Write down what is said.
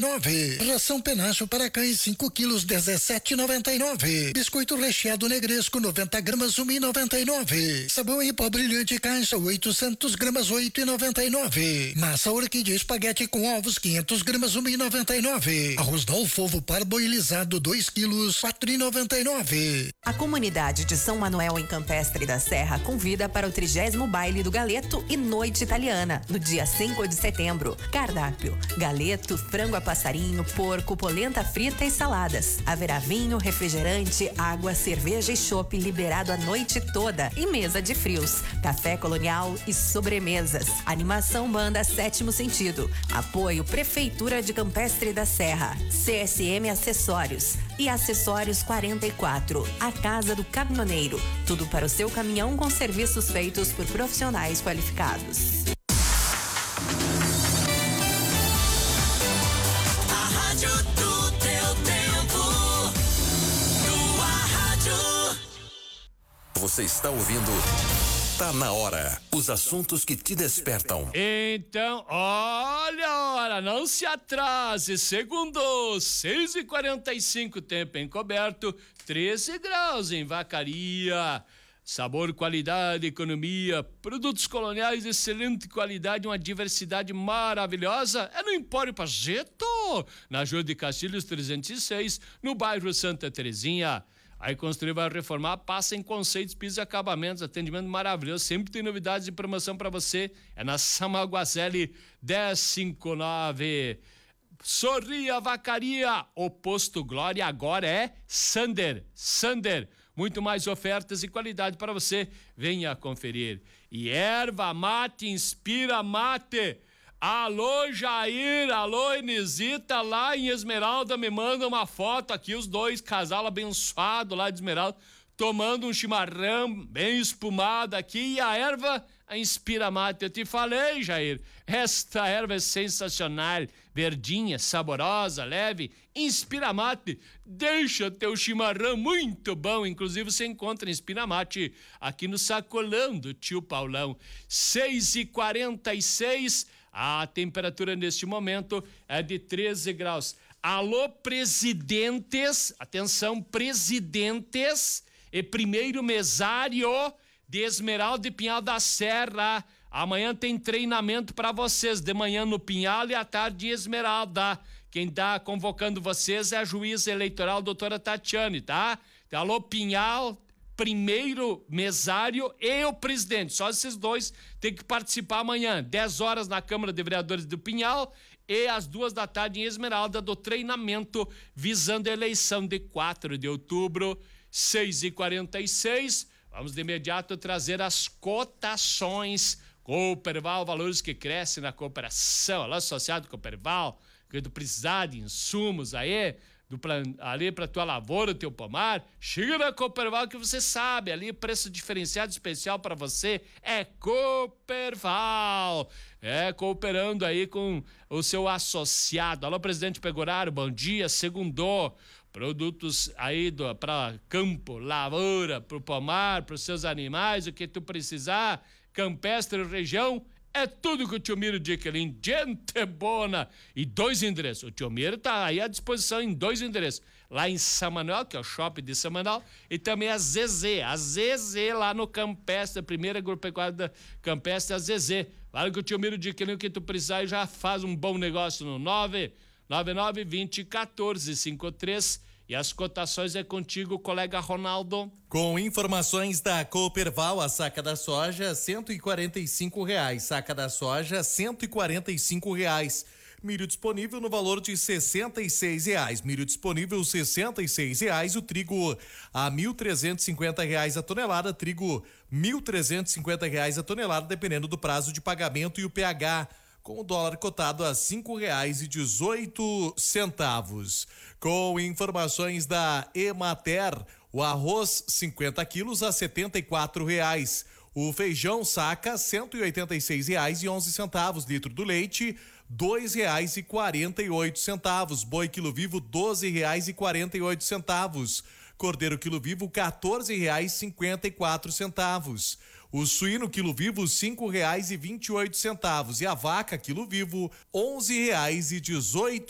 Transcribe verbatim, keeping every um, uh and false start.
nove. Ração Penacho para cães cinco quilos dezessete e noventa e nove. Biscoito recheado Negresco noventa gramas um e noventa e nove. Sabão em pó brilhante caixa oitocentos gramas oito e noventa e nove. Massa orquídea espaguete com ovos quinhentos gramas um e noventa e nove. Arroz Dalfovo parboilizado dois quilos quatro e noventa e nove. A comunidade de São Manuel em Campestre da Serra convida para o trigésimo baile do Galeto e Noite Italiana no dia cinco de setembro. Cardápio: galeto, frango a passarinho, porco, polenta frita e saladas. Haverá vinho, refrigerante, água, cerveja e chopp liberado a noite toda e mesa de frios, café colonial e sobremesas. Animação Banda Sétimo Sentido. Apoio Prefeitura de Campestre da Serra, C S M Acessórios e Acessórios quarenta e quatro. A Casa do Caminhoneiro. Tudo para o seu caminhão com serviços feitos por profissionais qualificados. Você está ouvindo Tá na Hora, os assuntos que te despertam. Então, olha a hora, não se atrase. Segundo, seis e quarenta e cinco, tempo encoberto, treze graus em Vacaria. Sabor, qualidade, economia, produtos coloniais, excelente qualidade, uma diversidade maravilhosa. É no Empório Pajeto, na Júlio de Castilhos trezentos e seis, no bairro Santa Terezinha. Aí construir, vai reformar, passa em conceitos, pisos e acabamentos, atendimento maravilhoso, sempre tem novidades e promoção para você. É na Samaguazelli dez cinquenta e nove. Sorria Vacaria, o posto Glória agora é Sander. Sander, muito mais ofertas e qualidade para você. Venha conferir. E erva mate, inspira mate. Alô, Jair, alô, Inesita, lá em Esmeralda, me manda uma foto aqui, os dois, casal abençoado lá de Esmeralda, tomando um chimarrão bem espumado aqui, e a erva, a Inspira Mate. Eu te falei, Jair, esta erva é sensacional, verdinha, saborosa, leve, Inspira Mate, deixa teu chimarrão muito bom. Inclusive você encontra Inspira Mate aqui no Sacolão do Tio Paulão. seis e quarenta e seis. A temperatura neste momento é de treze graus. Alô, presidentes, atenção, presidentes e primeiro mesário de Esmeralda e Pinhal da Serra. Amanhã tem treinamento para vocês, de manhã no Pinhal e à tarde em Esmeralda. Quem está convocando vocês é a juíza eleitoral, doutora Tatiane, tá? Então, alô, Pinhal, primeiro mesário e o presidente, só esses dois tem que participar amanhã, dez horas na Câmara de Vereadores do Pinhal e às duas da tarde em Esmeralda, do treinamento visando a eleição de quatro de outubro, seis e quarenta e seis. Vamos de imediato trazer as cotações. Cooperval, valores que crescem na cooperação, lá associado com Cooperval, que tu precisar de insumos aí, do plan, ali para tua lavoura, teu pomar, chega na Cooperval que você sabe, ali preço diferenciado especial para você é Cooperval. É, cooperando aí com o seu associado. Alô, presidente Pegoraro, bom dia, segundou. Produtos aí para campo, lavoura, pro pomar, pros seus animais, o que tu precisar, campestre, região, é tudo que o tio Miro diz, aquele gente bona. E dois endereços. O tio Miro tá aí à disposição em dois endereços. Lá em São Manuel, que é o shopping de São Manuel, e também a Zezé. A Zezé lá no Campestre, a primeira agropecuária da Campestre, a Zezé. Claro que o tio Miro diz que o que tu precisar e já faz um bom negócio no nove nove nove vinte, quatorze cinquenta e três. E as cotações é contigo, colega Ronaldo. Com informações da Cooperval, a saca da soja cento e quarenta e cinco reais, saca da soja cento e quarenta e cinco reais. Milho disponível no valor de sessenta e seis reais. Milho disponível sessenta e seis reais. O trigo a mil trezentos e cinquenta reais a tonelada. Trigo mil trezentos e cinquenta reais a tonelada, dependendo do prazo de pagamento e o P H. Com o dólar cotado a cinco reais e dezoito centavos. Com informações da Emater, o arroz cinquenta quilos a setenta e quatro reais. O feijão saca cento e oitenta e seis reais e onze centavos. Litro do leite dois reais e quarenta e oito centavos. Boi quilo vivo doze reais e quarenta e oito centavos. Cordeiro quilo vivo quatorze reais e cinquenta e quatro centavos. O suíno quilo vivo cinco reais e vinte e oito centavos e a vaca quilo vivo onze reais e dezoito